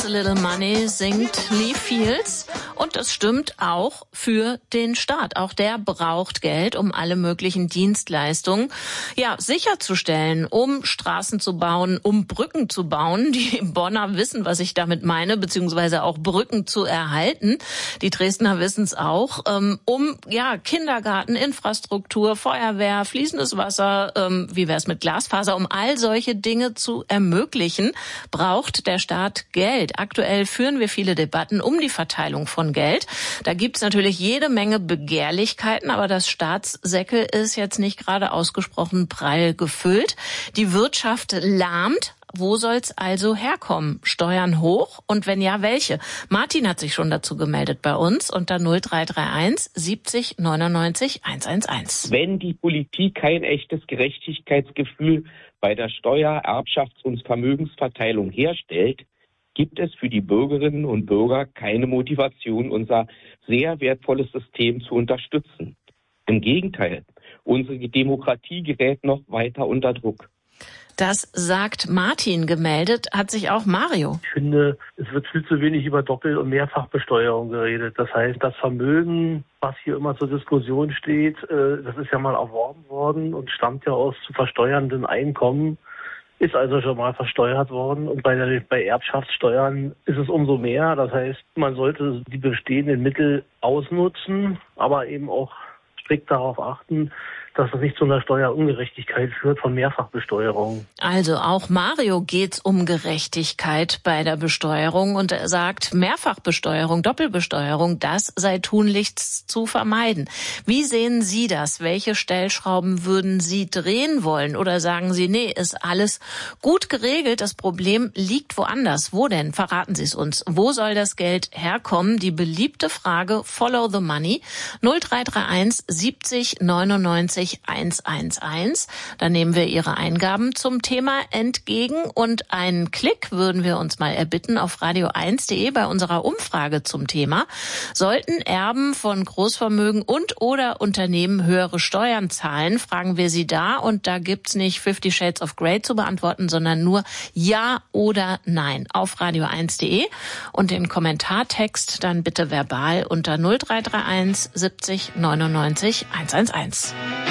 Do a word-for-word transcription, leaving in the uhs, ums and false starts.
A Little Money singt Lee Fields und das stimmt auch für den Staat. Auch der braucht Geld, um alle möglichen Dienstleistungen ja sicherzustellen, um Straßen zu bauen, um Brücken zu bauen. Die Bonner wissen, was ich damit meine, beziehungsweise auch Brücken zu erhalten. Die Dresdner wissen es auch, um ja Kindergarten, Infrastruktur, Feuerwehr, fließendes Wasser, wie wäre es mit Glasfaser, um all solche Dinge zu ermöglichen, braucht der Staat Geld. Aktuell führen wir viele Debatten um die Verteilung von Geld. Da gibt es natürlich jede Menge Begehrlichkeiten, aber das Staatssäckel ist jetzt nicht gerade ausgesprochen prall gefüllt. Die Wirtschaft lahmt. Wo soll's also herkommen? Steuern hoch? Und wenn ja, welche? Martin hat sich schon dazu gemeldet bei uns unter null drei drei eins siebzig neunundneunzig hundertelf. Wenn die Politik kein echtes Gerechtigkeitsgefühl bei der Steuer-, Erbschafts- und Vermögensverteilung herstellt, gibt es für die Bürgerinnen und Bürger keine Motivation, unser sehr wertvolles System zu unterstützen. Im Gegenteil, unsere Demokratie gerät noch weiter unter Druck. Das sagt Martin. Gemeldet hat sich auch Mario. Ich finde, es wird viel zu wenig über Doppel- und Mehrfachbesteuerung geredet. Das heißt, das Vermögen, was hier immer zur Diskussion steht, das ist ja mal erworben worden und stammt ja aus zu versteuernden Einkommen, ist also schon mal versteuert worden. Und bei, der, bei Erbschaftssteuern ist es umso mehr. Das heißt, man sollte die bestehenden Mittel ausnutzen, aber eben auch strikt darauf achten, dass es nicht zu einer Steuerungerechtigkeit führt von Mehrfachbesteuerung. Also auch Mario geht's um Gerechtigkeit bei der Besteuerung und er sagt, Mehrfachbesteuerung, Doppelbesteuerung, das sei tunlichst zu vermeiden. Wie sehen Sie das? Welche Stellschrauben würden Sie drehen wollen? Oder sagen Sie, nee, ist alles gut geregelt, das Problem liegt woanders. Wo denn? Verraten Sie es uns. Wo soll das Geld herkommen? Die beliebte Frage, follow the money. null drei drei eins siebzig neunundneunzig hundertelf. Da nehmen wir Ihre Eingaben zum Thema entgegen und einen Klick würden wir uns mal erbitten auf radio eins punkt de bei unserer Umfrage zum Thema. Sollten Erben von Großvermögen und oder Unternehmen höhere Steuern zahlen, fragen wir Sie da und da gibt's nicht Fifty Shades of Grey zu beantworten, sondern nur Ja oder Nein auf radio eins punkt de und den Kommentartext dann bitte verbal unter null drei drei eins siebzig neunundneunzig hundertelf.